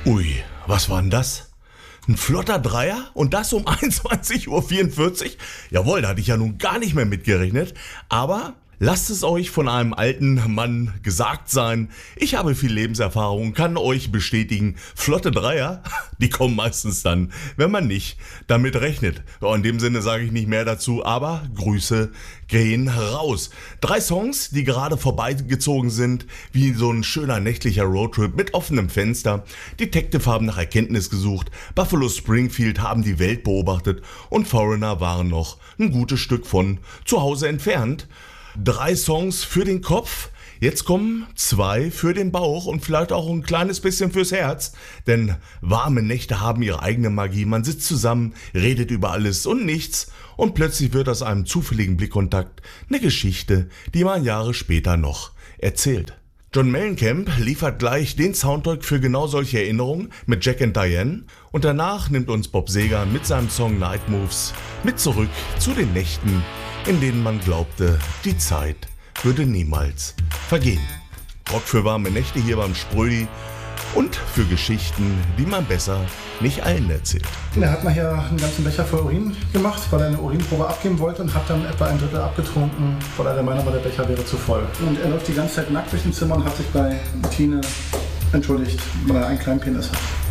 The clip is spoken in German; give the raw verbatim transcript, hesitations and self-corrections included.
Ui, was war denn das? Ein flotter Dreier und das um einundzwanzig Uhr vierundvierzig? Jawohl, da hatte ich ja nun gar nicht mehr mitgerechnet. Aber lasst es euch von einem alten Mann gesagt sein. Ich habe viel Lebenserfahrung und kann euch bestätigen, flotte Dreier, die kommen meistens dann, wenn man nicht damit rechnet. In dem Sinne sage ich nicht mehr dazu, aber Grüße gehen raus. Drei Songs, die gerade vorbeigezogen sind, wie so ein schöner nächtlicher Roadtrip mit offenem Fenster. Detective haben nach Erkenntnis gesucht, Buffalo Springfield haben die Welt beobachtet und Foreigner waren noch ein gutes Stück von zu Hause entfernt. Drei Songs für den Kopf, jetzt kommen zwei für den Bauch und vielleicht auch ein kleines bisschen fürs Herz, denn warme Nächte haben ihre eigene Magie, man sitzt zusammen, redet über alles und nichts und plötzlich wird aus einem zufälligen Blickkontakt eine Geschichte, die man Jahre später noch erzählt. John Mellencamp liefert gleich den Soundtrack für genau solche Erinnerungen mit Jack and Diane und danach nimmt uns Bob Seger mit seinem Song Night Moves mit zurück zu den Nächten, in denen man glaubte, die Zeit würde niemals vergehen. Rock für warme Nächte hier beim Sprödi und für Geschichten, die man besser nicht allen erzählt. Er hat nachher einen ganzen Becher voll Urin gemacht, weil er eine Urinprobe abgeben wollte und hat dann etwa ein Drittel abgetrunken, weil er der Meinung war, der Becher wäre zu voll. Und er läuft die ganze Zeit nackt durch den Zimmer und hat sich bei Tine entschuldigt, weil er einen kleinen Penis hat.